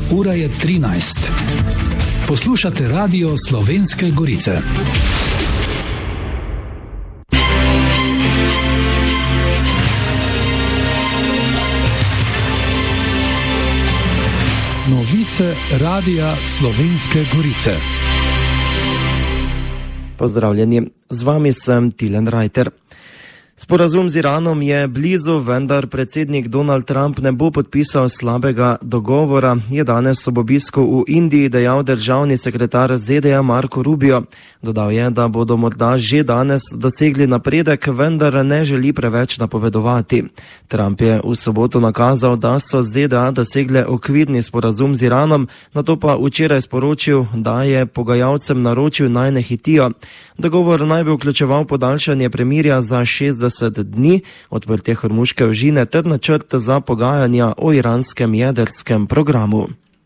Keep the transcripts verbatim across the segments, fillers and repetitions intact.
Ura je trinajst. Poslušate Radio Slovenske Gorice. Novice Radia Slovenske Gorice. Pozdravljeni, z vami sem Tilen Rajter. Sporazum z Iranom je blizu, vendar predsednik Donald Trump ne bo podpisal slabega dogovora, je danes ob obisku v Indiji dejal državni sekretar Z D A Marco Rubio. Dodal je, da bodo morda že danes dosegli napredek, vendar ne želi preveč napovedovati. Trump je v soboto nakazal, da so Z D A dosegle okvirni sporazum z Iranom, nato pa včeraj sporočil, da je pogajalcem naročil naj ne hitijo. Dogovor naj bi vključeval podaljšanje premirja za šestdeset dni, odprtje Hormuške ožine ter načrt za pogajanja o iranskem jedrskem programu.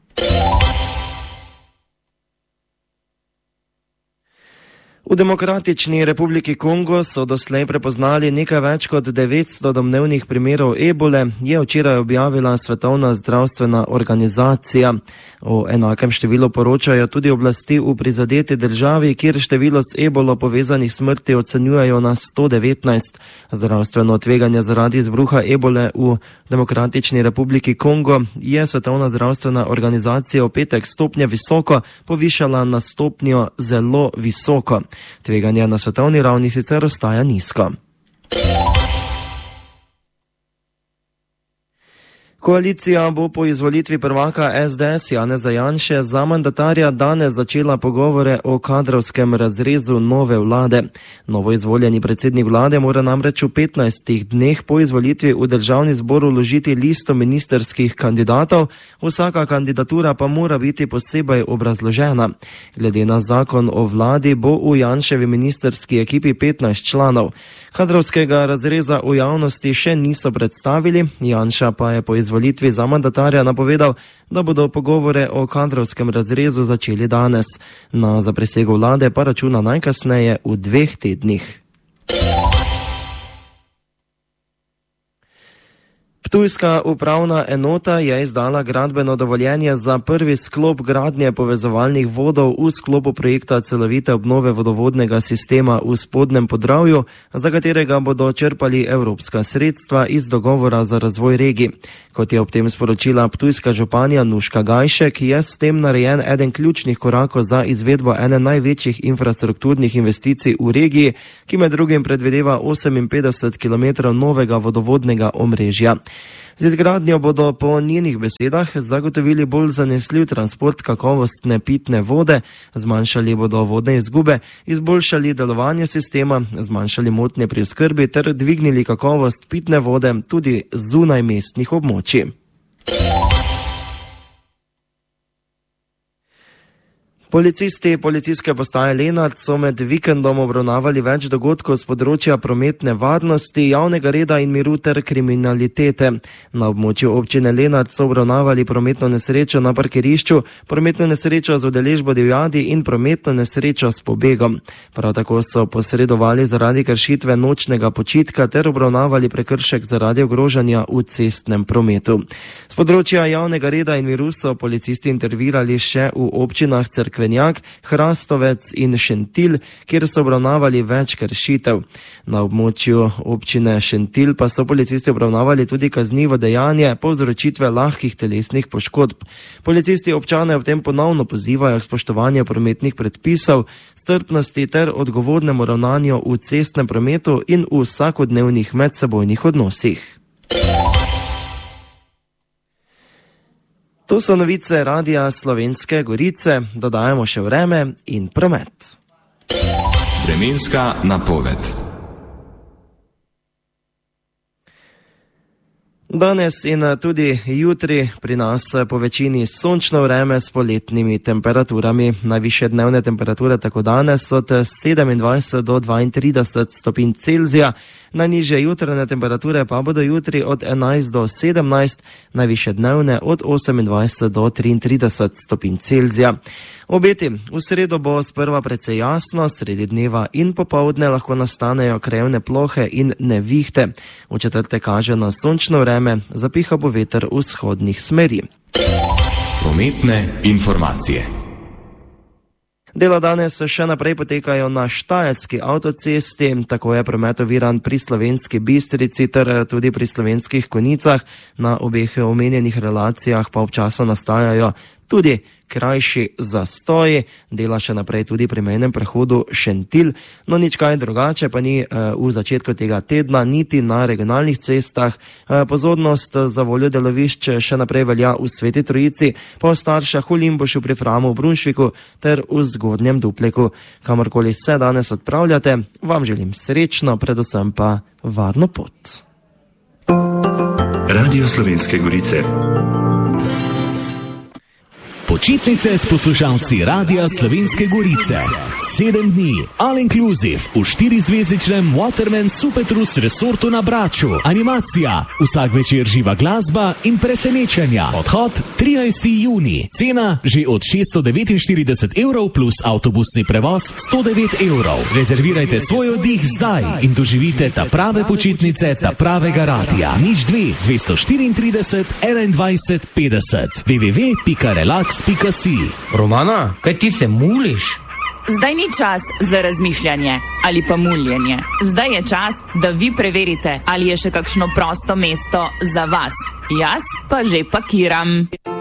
V Demokratični republiki Kongo so doslej prepoznali nekaj več kot devetsto domnevnih primerov ebole, je včeraj objavila Svetovna zdravstvena organizacija. O enakem številu poročajo tudi oblasti v prizadeti državi, kjer število z ebolo povezanih smrti ocenjujejo na sto devetnajst. Zdravstveno tveganje zaradi izbruha ebole v Demokratični republiki Kongo je Svetovna zdravstvena organizacija v petek stopnje visoko povišala na stopnjo zelo visoko. Tveganje na svetovni ravni sicer ostaja nizko. Koalicija bo po izvolitvi prvaka S D S Janeza Janše za mandatarja danes začela pogovore o kadrovskem razrezu nove vlade. Novo izvoljeni predsednik vlade mora namreč v petnajstih dneh po izvolitvi v državni zbor vložiti listo ministerskih kandidatov, vsaka kandidatura pa mora biti posebej obrazložena. Glede na zakon o vladi bo v Janševi ministerski ekipi petnajst članov. Kadrovskega razreza v javnosti še niso predstavili, Janša pa je po izvolitvi za mandatarja napovedal, da bodo pogovore o kadrovskem razrezu začeli danes. Na zaprisego vlade pa računa najkasneje v dveh tednih. Ptujska upravna enota je izdala gradbeno dovoljenje za prvi sklop gradnje povezovalnih vodov v sklopu projekta celovite obnove vodovodnega sistema v Spodnjem Podravju, za katerega bodo črpali evropska sredstva iz dogovora za razvoj regij. Kot je ob tem sporočila ptujska županja Nuška Gajšek, je s tem narejen eden ključnih korakov za izvedbo ene največjih infrastrukturnih investicij v regiji, ki med drugim predvideva oseminpetdeset kilometrov novega vodovodnega omrežja. Z izgradnjo bodo po njenih besedah zagotovili bolj zanesljiv transport kakovostne pitne vode, zmanjšali bodo vodne izgube, izboljšali delovanje sistema, zmanjšali motnje pri oskrbi ter dvignili kakovost pitne vode tudi zunaj mestnih območij. Policisti policijske postaje Lenart so med vikendom obravnavali več dogodkov z področja prometne varnosti, javnega reda in miru ter kriminalitete. Na območju občine Lenart so obravnavali prometno nesrečo na parkirišču, prometno nesrečo z udeležbo divjadi in prometno nesrečo s pobegom. Prav tako so posredovali zaradi kršitve nočnega počitka ter obravnavali prekršek zaradi ogrožanja v cestnem prometu. Z področja javnega reda in miru so policisti intervirali še v občinah Cerkve, Hrastovec in Šentilj, kjer so obravnavali več kršitev. Na območju občine Šentilj pa so policisti obravnavali tudi kaznivo dejanje povzročitve lahkih telesnih poškodb. Policisti občane ob tem ponovno pozivajo k spoštovanju prometnih predpisov, strpnosti ter odgovornemu ravnanju v cestnem prometu in v vsakodnevnih medsebojnih odnosih. To so novice Radia Slovenske Gorice, dodajamo še vreme in promet. Vremenska napoved. Danes in tudi jutri pri nas po večini sončno vreme s poletnimi temperaturami. Najvišje dnevne temperature tako danes od sedemindvajset do dvaintrideset stopinj Celzija, najnižje jutranje temperature pa bodo jutri od enajst do sedemnajst, najvišje dnevne od osemindvajset do triintrideset stopinj Celzija. Obeti, v sredo bo sprva precej jasno, sredi dneva in popoldne lahko nastanejo krajevne plohe in nevihte. V četrtek kaže na sončno vreme, zapiha bo veter vzhodnih smeri. Prometne informacije. Dela danes še naprej potekajo na Štajerski avtocesti, tako je promet oviran pri Slovenski Bistrici ter tudi pri Slovenskih Konjicah. Na obeh omenjenih relacijah pa občasno nastajajo tudi krajši zastoji. Dela še naprej tudi pri mejnem prehodu Šentilj. No, nič kaj drugače pa ni v začetku tega tedna, niti na regionalnih cestah. Pozornost za voljo delovišč še naprej velja v Sveti Trojici, pa v Staršah, v Limbušu, pri Framu, v Brunšviku ter v Zgodnjem Dupleku. Kamorkoli se danes odpravljate, vam želim srečno, predvsem pa varno pot. Radio Slovenske Gorice. Počitnice s poslušalci Radia Slovenske Gorice. Sedem dni, all inclusive, v štirizvezdičnem Waterman Supertrus resortu na Braču. Animacija, vsak večer živa glasba in presenečenja. Odhod trinajstega junija. Cena že od šeststo devetinštirideset evrov plus avtobusni prevoz sto devet evrov. Rezervirajte svoj oddih zdaj in doživite ta prave počitnice, ta pravega radia. Nič dve, dvesto štiriintrideset, enaindvajset, petdeset. w w w pika relax pika si. Romana, kaj ti se muliš? Zdaj ni čas za razmišljanje ali pa muljenje. Zdaj je čas, da vi preverite, ali je še kakšno prosto mesto za vas. Jaz pa že pakiram.